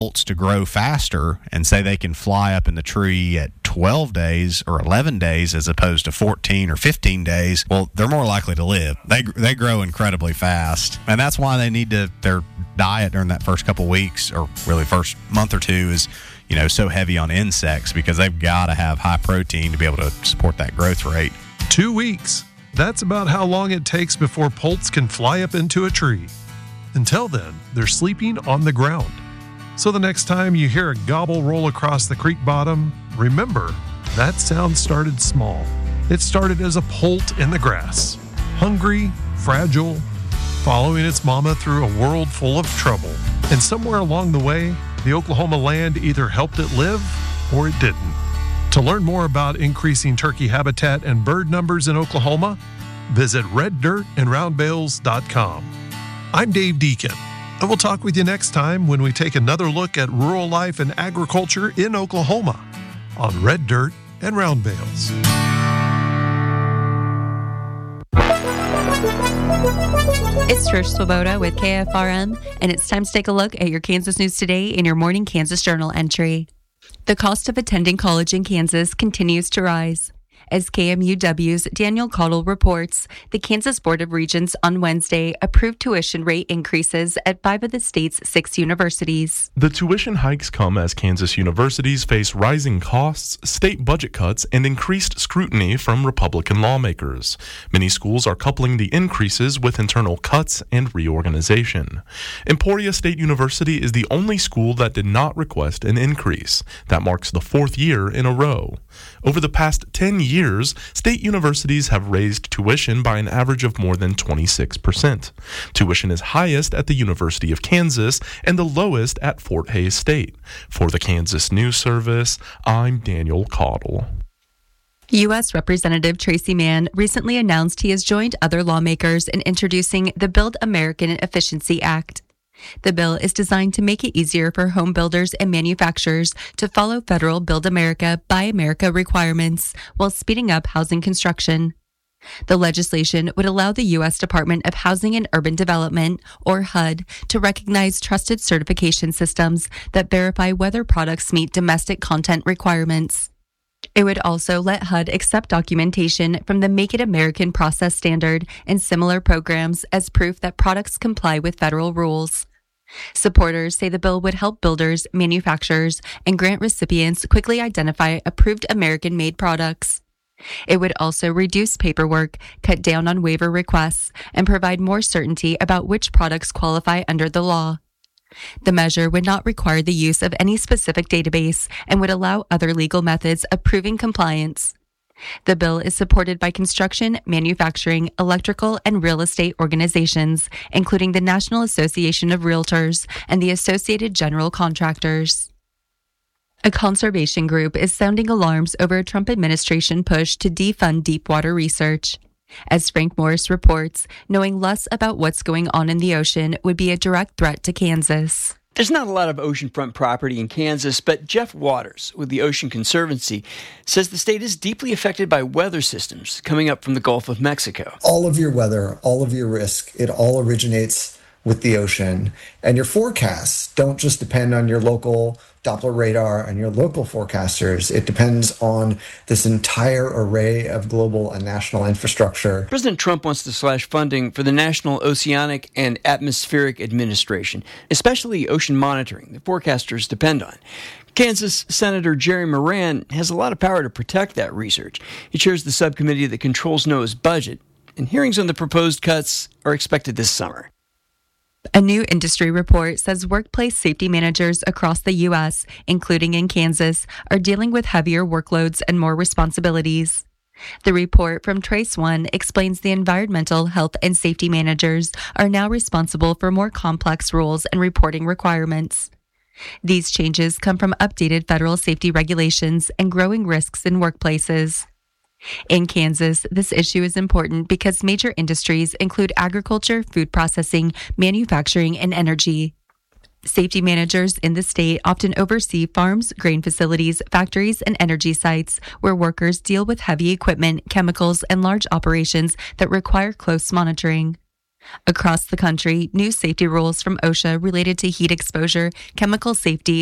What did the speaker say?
poults to grow faster and say they can fly up in the tree at 12 days or 11 days as opposed to 14 or 15 days, well, they're more likely to live. They grow incredibly fast. And that's why they need their diet during that first couple weeks, or really first month or two, is so heavy on insects, because they've got to have high protein to be able to support that growth rate. 2 weeks. That's about how long it takes before poults can fly up into a tree. Until then, they're sleeping on the ground. So the next time you hear a gobble roll across the creek bottom, remember, that sound started small. It started as a poult in the grass, hungry, fragile, following its mama through a world full of trouble. And somewhere along the way, the Oklahoma land either helped it live or it didn't. To learn more about increasing turkey habitat and bird numbers in Oklahoma, visit reddirtandroundbales.com. I'm Dave Deacon, and we'll talk with you next time when we take another look at rural life and agriculture in Oklahoma on Red Dirt and Round Bales. It's Trish Swoboda with KFRM, and it's time to take a look at your Kansas news today in your morning Kansas Journal entry. The cost of attending college in Kansas continues to rise. As KMUW's Daniel Caudill reports, the Kansas Board of Regents on Wednesday approved tuition rate increases at 5 of the state's 6 universities. The tuition hikes come as Kansas universities face rising costs, state budget cuts, and increased scrutiny from Republican lawmakers. Many schools are coupling the increases with internal cuts and reorganization. Emporia State University is the only school that did not request an increase. That marks the 4th year in a row. Over the past 10 years, state universities have raised tuition by an average of more than 26%. Tuition is highest at the University of Kansas and the lowest at Fort Hays State. For the Kansas News Service, I'm Daniel Caudill. U.S. Representative Tracy Mann recently announced he has joined other lawmakers in introducing the Build American Efficiency Act. The bill is designed to make it easier for home builders and manufacturers to follow federal Build America, Buy America requirements while speeding up housing construction. The legislation would allow the U.S. Department of Housing and Urban Development, or HUD, to recognize trusted certification systems that verify whether products meet domestic content requirements. It would also let HUD accept documentation from the Make It American process standard and similar programs as proof that products comply with federal rules. Supporters say the bill would help builders, manufacturers, and grant recipients quickly identify approved American-made products. It would also reduce paperwork, cut down on waiver requests, and provide more certainty about which products qualify under the law. The measure would not require the use of any specific database and would allow other legal methods of proving compliance. The bill is supported by construction, manufacturing, electrical, and real estate organizations, including the National Association of Realtors and the Associated General Contractors. A conservation group is sounding alarms over a Trump administration push to defund deepwater research. As Frank Morris reports, knowing less about what's going on in the ocean would be a direct threat to Kansas. There's not a lot of oceanfront property in Kansas, but Jeff Waters with the Ocean Conservancy says the state is deeply affected by weather systems coming up from the Gulf of Mexico. All of your weather, all of your risk, it all originates with the ocean. And your forecasts don't just depend on your local Doppler radar and your local forecasters. It depends on this entire array of global and national infrastructure. President Trump wants to slash funding for the National Oceanic and Atmospheric Administration, especially ocean monitoring that forecasters depend on. Kansas Senator Jerry Moran has a lot of power to protect that research. He chairs the subcommittee that controls NOAA's budget, and hearings on the proposed cuts are expected this summer. A new industry report says workplace safety managers across the U.S., including in Kansas, are dealing with heavier workloads and more responsibilities. The report from Trace One explains the environmental health and safety managers are now responsible for more complex rules and reporting requirements. These changes come from updated federal safety regulations and growing risks in workplaces. In Kansas, this issue is important because major industries include agriculture, food processing, manufacturing, and energy. Safety managers in the state often oversee farms, grain facilities, factories, and energy sites where workers deal with heavy equipment, chemicals, and large operations that require close monitoring. Across the country, new safety rules from OSHA related to heat exposure, chemical safety,